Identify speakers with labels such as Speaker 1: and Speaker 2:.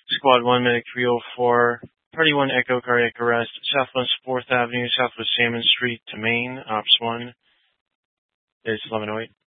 Speaker 1: Squad 1, Medic 304, Party 1 Echo, cardiac arrest, Southwest 4th Avenue, Southwest Salmon Street to Main, Ops 1, is 1108.